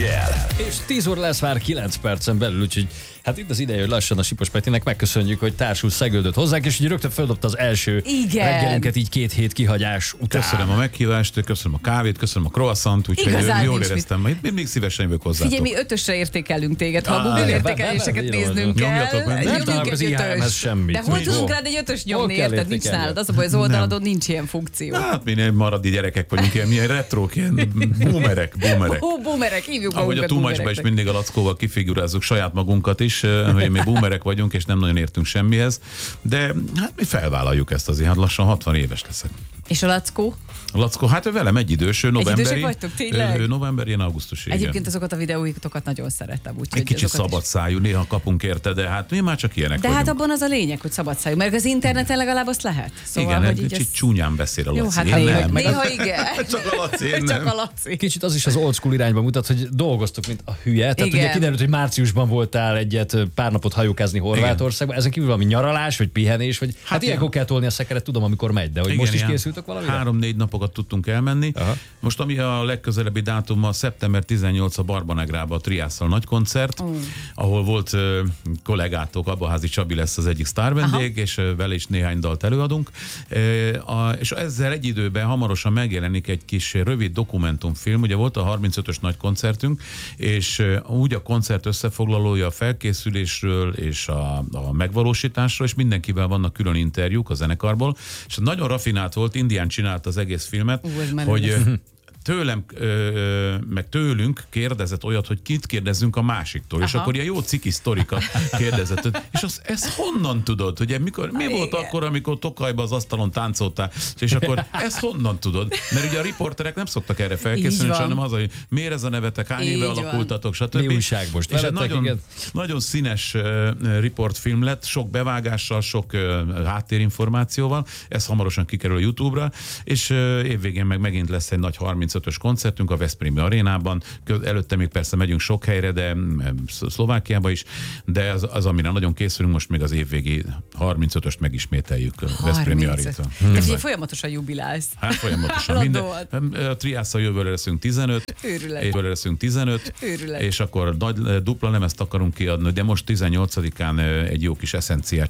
reggel. És 10 óra lesz már 9 percen belül, úgyhogy hát itt az ideje, hogy lassan a Sipos Petinek megköszönjük, hogy társul szegődött hozzánk, és hogy rögtön feldobta az első reggelünket így 2 hét kihagyás után. Köszönöm a meghívást, köszönöm a kávét, köszönöm a croissant, úgyhogy jól éreztem. Én még szívesen jövök hozzátok. Figyelj, mi 5-ösre értékelünk téged, ha a Google értékeléseket néznünk kell. Nem találok az IHM-hez semmit. De hogy tudunk rád egy 5-ös nyomni, kell érted? Nincs értékelni? nálad. Az a baj, az oldaladon nincs ilyen funkció. Hát mi nem maradi gyerekek vagyunk, milyen retrók, ilyen boomerek. Boomerek, hívjuk Ahogy a magunkat Too Much-ba is boomereknek. mindig a Lackóval kifigurázzuk saját magunkat is, hogy mi boomerek vagyunk, és nem nagyon értünk semmihez, de hát mi felvállaljuk ezt azért, hát lassan 60 éves leszek. És a Lackó? A Lackó, hát ő velem egyidős, ő novemberi. Egyidősek vagytok, tényleg? Ő novemberi, én augusztusi. Egyébként azokat a videóitokat nagyon szeretem. Egy kicsit szabadszájú, néha kapunk érte, de hát mi már csak ilyenek de vagyunk. hát abban az a lényeg, hogy szabadszájú, mert az interneten legalább azt lehet. Szóval, Igen, hogy egy így kicsit ez... csúnyán beszél a Jó, Laci. hát Én néha, nem. néha igen. Csak a Laci, én Csak nem. a Laci. Kicsit az is az old school irányba mutat, hogy dolgoztok, mint a hülye. Tehát Igen. ugye kiderült, hogy márciusban voltál pár napot hajókázni Horvátországban. Ezen kívül valami nyaralás, vagy pihenés, vagy hát ilyenkor kell tolni a szekeret, tudom, amikor megy, de hogy Igen, most is ilyen készültök valamire? 3-4 napokat tudtunk elmenni. Aha. Most ami a legközelebbi dátum, a szeptember 18 a Barbanegrába a Triásszal nagy koncert, ahol volt kollégátok, Abbaházi Csabi lesz az egyik sztárvendég, és vele is néhány dalt előadunk. És ezzel egy időben hamarosan megjelenik egy kis rövid dokumentumfilm. Ugye volt a 35-ös nagy koncertünk, és úgy a koncert összefoglalója a felkészülésről és a megvalósításról, és mindenkivel vannak külön interjúk a zenekarból, és nagyon rafinált volt, Indián csinált az egész filmet, hogy tőlem, meg tőlünk kérdezett olyat, hogy kit kérdezzünk a másiktól, és akkor ilyen jó ciki sztorikat kérdezett. És ezt honnan tudod? Ugye mi volt akkor, amikor Tokajban az asztalon táncoltál? És akkor ezt honnan tudod? Mert ugye a riporterek nem szoktak erre felkészülni, hanem az, hogy miért ez a nevetek, hány éve alakultatok, stb. Mi újság most? És egy Veletek, nagyon színes riportfilm lett, sok bevágással, sok háttérinformációval. Ez hamarosan kikerül a YouTube-ra, és évvégén meg megint lesz egy nagy 35-ös koncertünk a Veszprémi Arénában. Előtte még persze megyünk sok helyre, de Szlovákiába is, de az amire nagyon készülünk, most még az évvégi 35-öst megismételjük a Veszprémi Arénától. De figyelj, folyamatosan jubilálsz. Hát folyamatosan. Minden, a Triásszal jövőre leszünk 15, jövőre leszünk 15, és akkor dupla lemezt akarunk kiadni, de most 18-án egy jó kis eszenciát